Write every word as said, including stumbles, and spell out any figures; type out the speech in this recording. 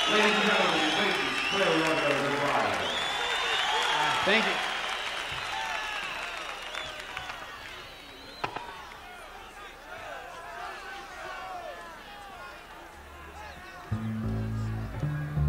Ladies and gentlemen, please, Claire Weber, the bride. Thank you.